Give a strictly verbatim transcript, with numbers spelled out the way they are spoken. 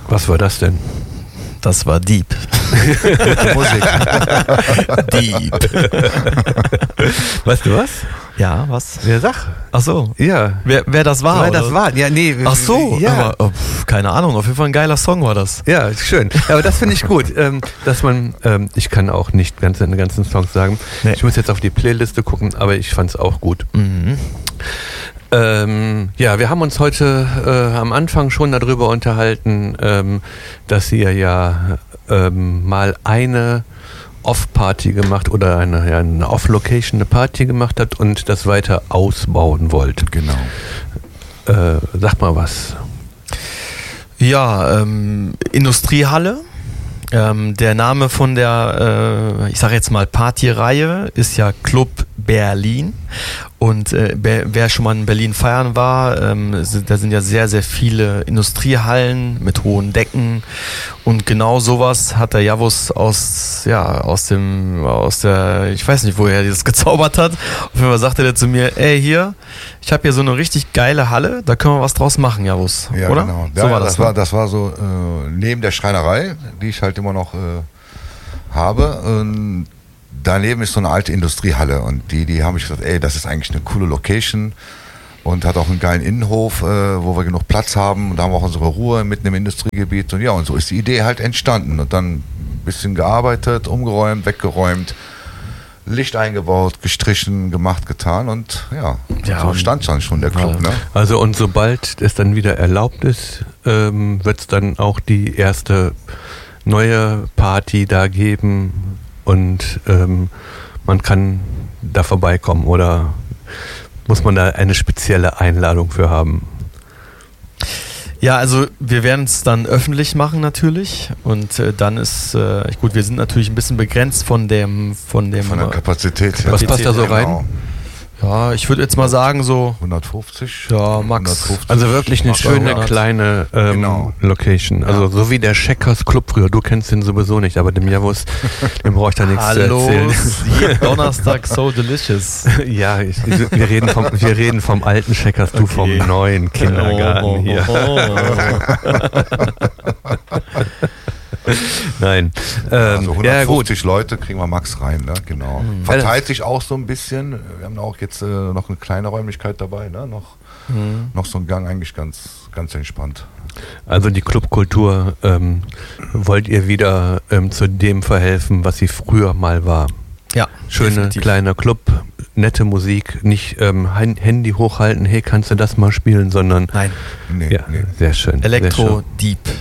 Was war das denn? Das war Deep. Musik. Deep. Weißt du was? Ja, was? Ja, sag. Ach so. Ja. Wer, wer das war? Wer oder? das war? Ja, nee. Ach so. Ja. Aber, oh, pf, keine Ahnung. Auf jeden Fall ein geiler Song war das. Ja, schön. Aber das finde ich gut, ähm, dass man, ähm, ich kann auch nicht ganz den ganzen Songs sagen. Nee. Ich muss jetzt auf die Playliste gucken, aber ich fand es auch gut. Mhm. Ähm, ja, wir haben uns heute äh, am Anfang schon darüber unterhalten, ähm, dass ihr ja ähm, mal eine Off-Party gemacht oder eine, ja, eine Off-Location, eine Party gemacht habt und das weiter ausbauen wollt. Genau. Äh, sag mal was. Ja, ähm, Industriehalle. Ähm, der Name von der, äh, ich sage jetzt mal Partyreihe, ist ja Club Berlin. Und äh, wer schon mal in Berlin feiern war, ähm, sind, da sind ja sehr, sehr viele Industriehallen mit hohen Decken. Und genau sowas hat der Javus aus, ja, aus dem, aus der, ich weiß nicht, woher er das gezaubert hat. Auf jeden Fall sagte er zu mir, ey, hier, ich habe hier so eine richtig geile Halle, da können wir was draus machen, Javus. Ja, oder? genau. So Ja, war das, das, war, ne? das war so äh, neben der Schreinerei, die ich halt immer noch äh, habe. Und daneben ist so eine alte Industriehalle und die, die haben mich gesagt, ey, das ist eigentlich eine coole Location und hat auch einen geilen Innenhof, äh, wo wir genug Platz haben und da haben wir auch unsere Ruhe mitten im Industriegebiet und ja, und so ist die Idee halt entstanden und dann ein bisschen gearbeitet, umgeräumt, weggeräumt, Licht eingebaut, gestrichen, gemacht, getan und ja, Ja, so und- stand dann schon der Club, Ja. ne? Also und sobald es dann wieder erlaubt ist, ähm, wird es dann auch die erste neue Party da geben und ähm, man kann da vorbeikommen oder muss man da eine spezielle Einladung für haben? Ja, also wir werden es dann öffentlich machen natürlich und äh, dann ist, äh, gut, wir sind natürlich ein bisschen begrenzt von dem, von dem, Von der äh, Kapazität her. Was passt da so rein? Genau. ja, ich würde jetzt mal sagen so, hundertfünfzig? ja, Max. hundertfünfzig. Also wirklich eine Max schöne hundert. kleine ähm, Genau. Location. Also so wie der Checkers Club früher. Du kennst den sowieso nicht, aber dem Javus, dem brauche ich da nichts Hallo, zu erzählen. jeden Donnerstag so delicious. Ja, ich, wir, reden vom, wir reden vom alten Checkers, du vom Okay. neuen Kindergarten hier. Oh, oh, Nein. Ähm, Also ja gut. hundertfünfzig Leute kriegen wir Max rein, ne? Genau. Verteilt sich auch so ein bisschen. Wir haben auch jetzt äh, noch eine kleine Räumlichkeit dabei, ne? Noch, Mhm. noch so ein Gang eigentlich ganz, ganz entspannt. Also die Clubkultur ähm, wollt ihr wieder ähm, zu dem verhelfen, was sie früher mal war. Ja, Schöne definitiv. kleiner Club, nette Musik, nicht ähm, Hand- Handy hochhalten, hey, kannst du das mal spielen, sondern Nein, Nee, ja, nee. sehr schön. Elektro sehr schön. Deep.